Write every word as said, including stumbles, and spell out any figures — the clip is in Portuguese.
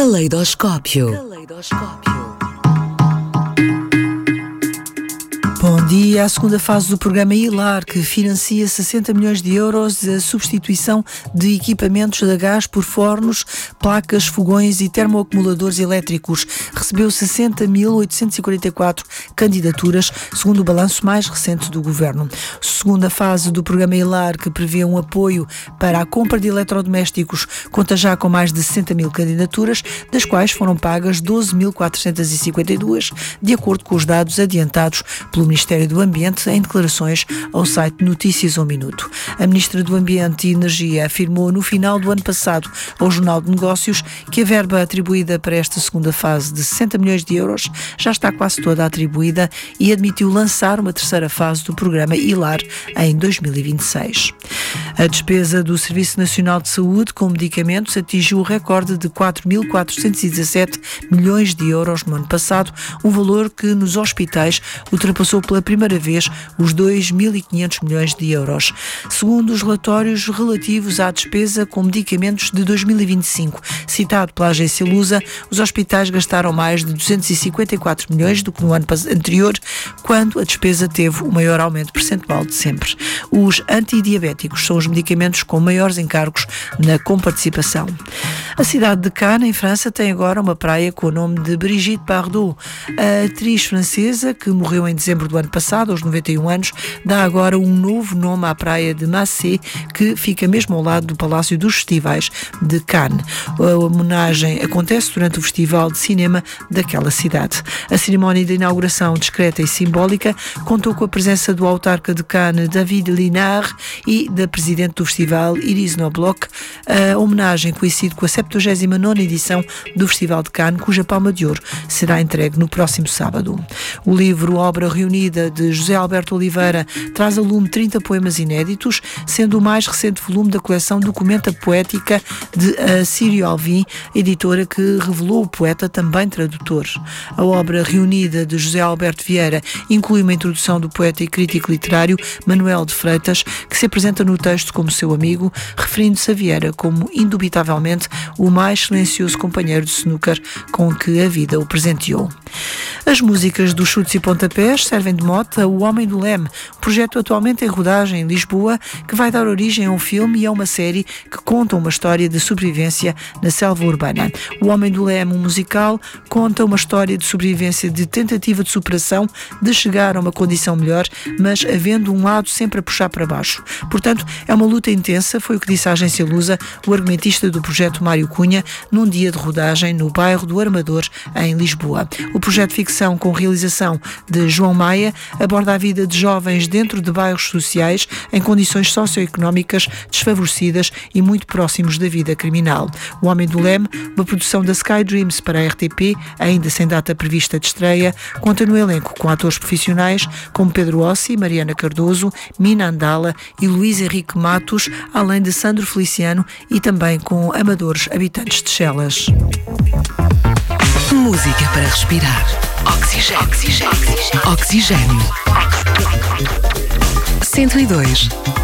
Caleidoscópio. Caleidoscópio. Bom dia. A segunda fase do programa ILAR, que financia sessenta milhões de euros a substituição de equipamentos a gás por fornos, placas, fogões e termoacumuladores elétricos, recebeu sessenta mil oitocentos e quarenta e quatro candidaturas, segundo o balanço mais recente do Governo. A segunda fase do programa ILAR, que prevê um apoio para a compra de eletrodomésticos, conta já com mais de sessenta mil candidaturas, das quais foram pagas doze mil quatrocentos e cinquenta e duas, de acordo com os dados adiantados pelo Ministério do Ambiente em declarações ao site Notícias ao Minuto. A Ministra do Ambiente e Energia afirmou no final do ano passado ao Jornal de Negócios que a verba atribuída para esta segunda fase de sessenta milhões de euros já está quase toda atribuída e admitiu lançar uma terceira fase do programa ILAR em dois mil e vinte e seis. A despesa do Serviço Nacional de Saúde com medicamentos atingiu o recorde de quatro mil quatrocentos e dezassete milhões de euros no ano passado, um valor que nos hospitais ultrapassou pela primeira vez os dois mil e quinhentos milhões de euros. Segundo os relatórios relativos à despesa com medicamentos de dois mil e vinte e cinco, citado pela agência Lusa, os hospitais gastaram mais de duzentos e cinquenta e quatro milhões do que no ano anterior, quando a despesa teve o maior aumento percentual de sempre. Os antidiabéticos são os medicamentos com maiores encargos na comparticipação. A cidade de Cannes, em França, tem agora uma praia com o nome de Brigitte Bardot. A atriz francesa, que morreu em dezembro do ano passado, aos noventa e um anos, dá agora um novo nome à praia de Massé, que fica mesmo ao lado do Palácio dos Festivais de Cannes. A homenagem acontece durante o Festival de Cinema daquela cidade. A cerimónia de inauguração, discreta e simbólica, contou com a presença do autarca de Cannes, David Linard, e da presidente do festival, Iris Knobloch. A homenagem coincide com a septuagésima nona edição do Festival de Cannes, cuja palma de ouro será entregue no próximo sábado. O livro Obra Reunida, de José Alberto Oliveira, traz a lume trinta poemas inéditos, sendo o mais recente volume da coleção Documenta Poética de Assírio Alvim, editora que revelou o poeta também tradutor. A obra reunida de José Alberto Vieira inclui uma introdução do poeta e crítico literário Manuel de Freitas, que se apresenta no texto como seu amigo, referindo-se a Vieira como indubitavelmente o mais silencioso companheiro de snooker com que a vida o presenteou. As músicas dos Chutes e Pontapés servem de mote a O Homem do Leme, um projeto atualmente em rodagem em Lisboa, que vai dar origem a um filme e a uma série que conta uma história de sobrevivência na selva urbana. O Homem do Leme, um musical, conta uma história de sobrevivência, de tentativa de superação, de chegar a uma condição melhor, mas havendo um lado sempre a puxar para baixo. Portanto, é uma luta intensa, foi o que disse a agência Lusa, o argumentista do projeto Mário Cunha, num dia de rodagem no bairro do Armador, em Lisboa. O projeto de ficção, com realização de João Maia, aborda a vida de jovens dentro de bairros sociais em condições socioeconómicas desfavorecidas e muito próximos da vida criminal. O Homem do Leme, uma produção da Sky Dreams para a R T P, ainda sem data prevista de estreia, conta no elenco com atores profissionais como Pedro Ossi, Mariana Cardoso, Mina Andala e Luís Henrique Matos, além de Sandro Feliciano, e também com amadores habitantes de Chelas. Música para respirar. Oxigênio. Oxigênio. Oxigênio. cento e dois.